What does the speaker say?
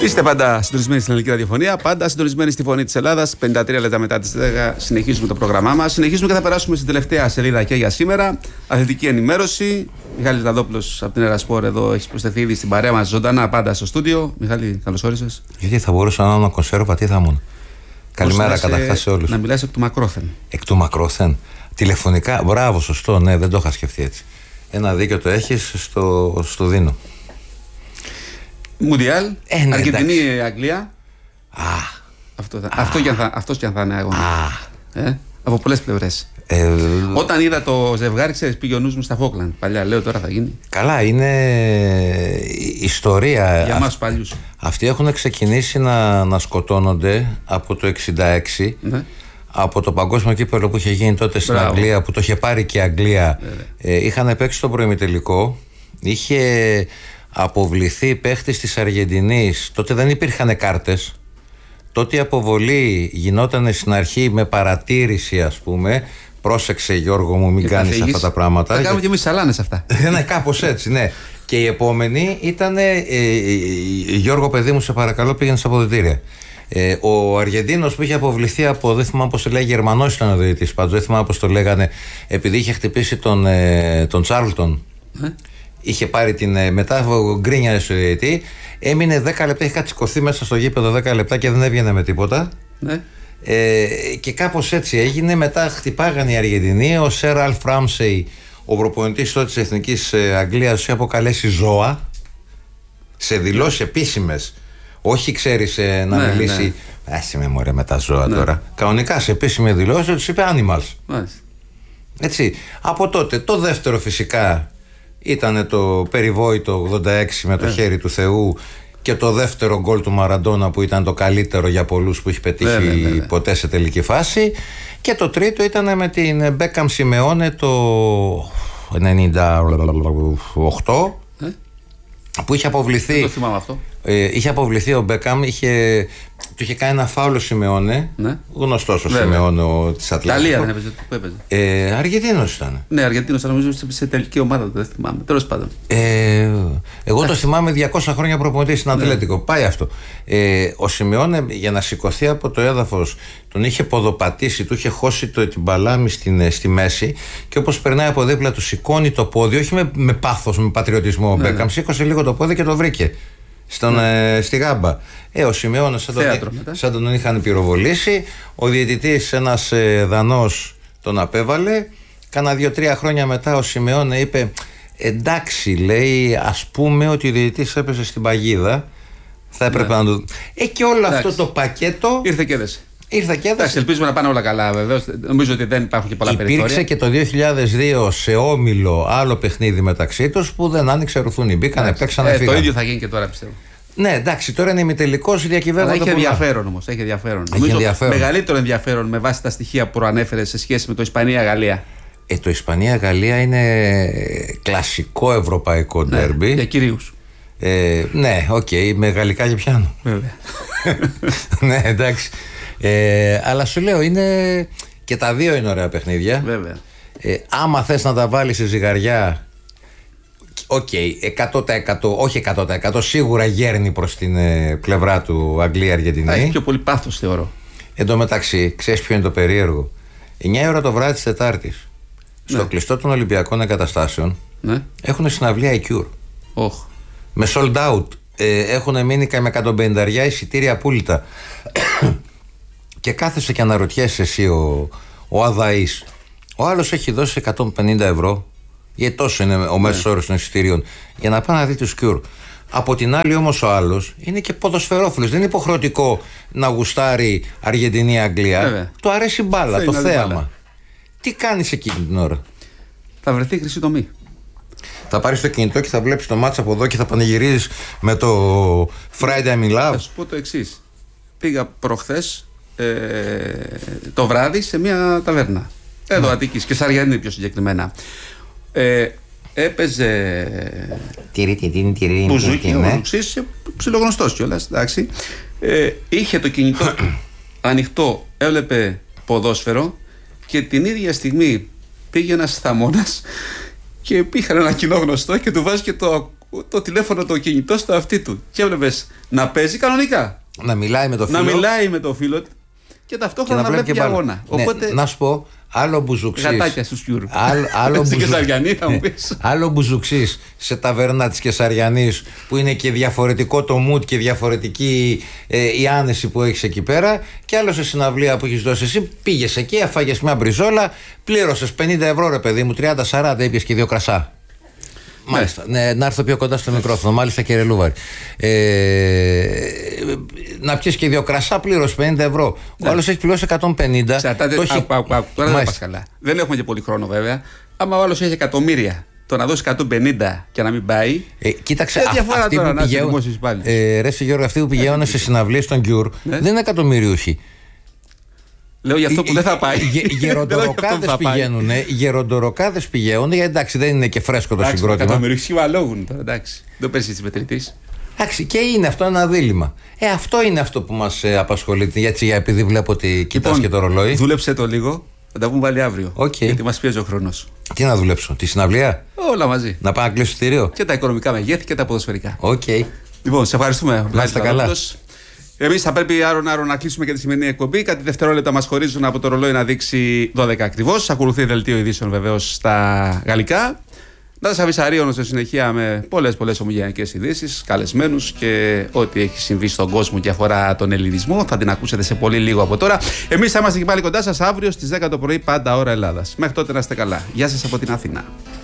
Είστε πάντα συντονισμένοι στην ελληνική ραδιοφωνία, πάντα συντονισμένοι στη φωνή της Ελλάδας. 53 λεπτά μετά τις 10 συνεχίζουμε το πρόγραμμά μας. Συνεχίζουμε και θα περάσουμε στην τελευταία σελίδα και για σήμερα. Αθλητική ενημέρωση. Μιχάλης Λαδόπουλος από την Ερασπόρ εδώ έχει προσθεθεί ήδη στην παρέα μας ζωντανά πάντα στο στούντιο. Μιχάλη, καλώς όρισες. Γιατί θα μπορούσα να είμαι κονσέρβα, τι θα ήμουν. Καλημέρα καταρχάς σε όλους. Να μιλάς εκ του μακρόθεν. Εκ του μακρόθεν. Τηλεφωνικά, μπράβο, σωστό, ναι, δεν το είχα σκεφτεί έτσι. Ένα δίκιο το έχεις, στο δίνω. Μουντιάλ, ναι, Αργεντινή, Αγγλία. Αυτός κι αν θα είναι αγώνα. Από πολλές πλευρές. Όταν είδα το ζευγάρι, ξέρεις, πήγε ο νους μου στα Φόκλαντ. Παλιά, λέω τώρα θα γίνει. Καλά, είναι ιστορία. Για μας παλιούς. Αυτοί έχουν ξεκινήσει να σκοτώνονται από το 1966. Ναι. Από το παγκόσμιο κύπελλο που είχε γίνει τότε στην Αγγλία, που το είχε πάρει και η Αγγλία. Είχαν παίξει το προημιτελικό. Είχε αποβληθεί παίχτης της Αργεντινής. Τότε δεν υπήρχαν κάρτες. Τότε η αποβολή γινόταν στην αρχή με παρατήρηση, ας πούμε. Πρόσεξε, Γιώργο μου, μην κάνεις αυτά τα πράγματα. Θα κάνουμε και εμείς σαλάνες αυτά. Ναι, κάπως έτσι, ναι. Και η επόμενη ήταν Γιώργο, παιδί μου, σε παρακαλώ, πήγαινε στα αποδυτήρια. Ο Αργεντίνος που είχε αποβληθεί από, δεν θυμάμαι πώς το λέει, Γερμανός ήταν ο διαιτητής, πάντως δεν θυμάμαι πώς το λέγανε, επειδή είχε χτυπήσει τον Τσάρλτον. Είχε πάρει μετά γκρίνια στο διαιτητή, έμεινε 10 λεπτά, είχε κατσικωθεί μέσα στο γήπεδο 10 λεπτά και δεν έβγαινε με τίποτα. Ναι. Και κάπως έτσι έγινε. Μετά χτυπάγανε οι Αργεντινοί. Ο Σερ Αλφ Ράμσεϊ, ο προπονητής τότε της Εθνικής Αγγλίας, είχε αποκαλέσει ζώα σε δηλώσεις επίσημες. Όχι, ξέρεις, να μιλήσει. Άσε με μωρέ με τα ζώα τώρα. Κανονικά σε επίσημη δηλώση τους είπε animals. Έτσι. Από τότε το δεύτερο φυσικά ήταν το περιβόητο 86 με το χέρι του Θεού και το δεύτερο γκολ του Μαραντόνα που ήταν το καλύτερο για πολλούς που έχει πετύχει ποτέ σε τελική φάση, και το τρίτο ήταν με την Μπέκαμ Σιμεώνε το 98 που είχε αποβληθεί. Δεν το θυμάμαι αυτό. Είχε αποβληθεί ο Μπέκαμ, του είχε κάνει ένα φάουλο Σιμεώνε. Γνωστός ο Σιμεώνε της Ατλέτικο. Ιταλία δεν έπαιζε, που έπαιζε. Αργεντίνος ήταν. Ναι, Αργεντίνος, αλλά νομίζω σε τελική ομάδα, δεν θυμάμαι. Τέλος πάντων. Εγώ το θυμάμαι 200 χρόνια προπονητής στην Ατλέτικο. Πάει αυτό. Ο Σιμεώνε για να σηκωθεί από το έδαφος τον είχε ποδοπατήσει, του είχε χώσει την παλάμη στη μέση, και όπως περνάει από δίπλα του σηκώνει το πόδι, όχι με πάθος, με πατριωτισμό. Ο Μπέκαμ σήκωσε λίγο το πόδι και το βρήκε στη γάμπα. Ο Σιμεώνε σαν τον είχαν πυροβολήσει. Ο διαιτητής, ένας Δανός, τον απέβαλε. Κάνα 2-3 χρόνια μετά ο Σιμεώνε είπε, εντάξει, λέει, ας πούμε ότι ο διαιτητής έπαιζε στην παγίδα, θα έπρεπε να το... και όλο αυτό το πακέτο ήρθε και έδεσε. Εντάξει, ελπίζουμε να πάνε όλα καλά, βεβαίως. Νομίζω ότι δεν υπάρχουν και πολλά περιθώρια. Υπήρξε και το 2002 σε όμιλο άλλο παιχνίδι μεταξύ τους που δεν άνοιξε ρουθούνι. Μπήκανε, παίξανε, φύγανε. Το ίδιο θα γίνει και τώρα, πιστεύω. Ναι, εντάξει, τώρα είναι ημιτελικός, διακυβεύονται. Έχει ενδιαφέρον όμως. Έχει ενδιαφέρον. Μεγαλύτερο ενδιαφέρον με βάση τα στοιχεία που προανέφερε σε σχέση με το Ισπανία-Γαλλία. Το Ισπανία-Γαλλία είναι κλασικό ευρωπαϊκό ντέρμπι. Για κυρίους. Ναι, οκ, με γαλλικά και πιάνω. Βέβαια. Ναι, εντάξει. Αλλά σου λέω, είναι και τα δύο είναι ωραία παιχνίδια. Βέβαια. Άμα θες να τα βάλεις σε ζυγαριά, 100%, όχι 100%, σίγουρα γέρνει προς την πλευρά του Αγγλία-Αργεντινή. Έχει πιο πολύ πάθος, θεωρώ. Εν τω μεταξύ, ξέρεις ποιο είναι το περίεργο? 9 ώρα το βράδυ της Τετάρτης, στο κλειστό των Ολυμπιακών Εγκαταστάσεων, έχουν συναυλία η Cure. Με sold out. Έχουν μείνει με 150 εισιτήρια απόλυτα. Και κάθεσαι και αναρωτιέσαι εσύ ο αδαής. Ο άλλος έχει δώσει 150 ευρώ, γιατί τόσο είναι ο μέσος όρος των εισιτήριων, για να πάει να δει τους Cure. Από την άλλη όμως ο άλλος είναι και ποδοσφαιρόφιλος. Δεν είναι υποχρεωτικό να γουστάρει Αργεντινή-Αγγλία. Του αρέσει μπάλα, το θέαμα. Μπάλα. Τι κάνεις εκείνη την ώρα? Θα βρεθεί χρυσή τομή. Θα πάρεις το κινητό και θα βλέπεις το μάτς από εδώ και θα πανηγυρίζεις με το Friday I'm in Love. Θα σου πω το εξής. Πήγα προχθές το βράδυ σε μια ταβέρνα. Εδώ Αττικής και Σαριανή πιο συγκεκριμένα. Έπαιζε Μπουζούκι, ο Ρουξής, ψιλογνωστός κιόλας, εντάξει. Είχε το κινητό του ανοιχτό, έβλεπε ποδόσφαιρο, και την ίδια στιγμή πήγε ένας θαμώνας και πήγαν ένα κοινό γνωστό και του βάζει και το το τηλέφωνο το κινητό στο αυτί του. Και έβλεπες να παίζει κανονικά. Να μιλάει με το φίλο. Να μιλάει με το φίλο και ταυτόχρονα να βλέπει αγώνα. Οπότε, να σου πω, άλλο μπουζουξής. Γατάκια στους Γιούρου. Άλλο μπουζουξής σε ταβέρνα της Κεσαριανής που είναι και διαφορετικό το mood και διαφορετική η άνεση που έχεις εκεί πέρα. Και άλλο σε συναυλία που έχεις δώσει εσύ. Πήγες εκεί, έφαγες μια μπριζόλα, πλήρωσες 50 ευρώ ρε παιδί μου, 30-40, έπιες και 2 κρασά. Μάλιστα. Ναι, να έρθω πιο κοντά στο μικρόφωνο. Μάλιστα, κύριε Λούβαρη. Να πιεις και 2 κρασά, πλήρωσε 50 ευρώ. Ο άλλος έχει πληρώσει 150. Τώρα δεν πας καλά. Δεν έχουμε και πολύ χρόνο βέβαια. Άμα ο άλλος έχει εκατομμύρια, το να δώσει 150 και να μην πάει. Κοίταξε, αυτοί που πηγαίνουν. Ρε Γιώργο, αυτοί που πηγαίνουν σε συναυλίες των Cure δεν είναι εκατομμυριούχοι. Λέω για αυτό που δεν θα πάει. Γεροντοροκάδες πηγαίνουν, γιατί εντάξει δεν είναι και φρέσκο το συγκρότημα. Εκατομμυριούχοι βαλόγουν τώρα, εντάξει. Δεν πέσει τη μετρητή. Εντάξει, και είναι αυτό ένα δίλημμα. Αυτό είναι αυτό που μας απασχολεί. Γιατί επειδή βλέπω ότι κοιτάς και το ρολόι. Δούλεψε το λίγο, θα τα πούμε πάλι αύριο. Γιατί μας πιέζει ο χρόνος. Τι να δουλέψω, τη συναυλία? Όλα μαζί. Να πάω να κλείσω εισιτήριο. Και τα οικονομικά μεγέθη και τα ποδοσφαιρικά. Λοιπόν, σε ευχαριστούμε. Να είστε καλά. Εμείς θα πρέπει άρο να κλείσουμε και τη σημερινή εκπομπή. Κάτι δευτερόλεπτα μας χωρίζουν από το ρολόι να δείξει 12 ακριβώς. Ακολουθεί δελτίο ειδήσεων βεβαίως στα γαλλικά. Να σας αφησαρίωνω στη συνεχεία με πολλές ομογενειακές ειδήσεις, καλεσμένους και ό,τι έχει συμβεί στον κόσμο και αφορά τον ελληνισμό. Θα την ακούσετε σε πολύ λίγο από τώρα. Εμείς θα είμαστε και πάλι κοντά σας αύριο στις 10 το πρωί, πάντα ώρα Ελλάδας. Μέχρι τότε να είστε καλά. Γεια σας από την Αθήνα.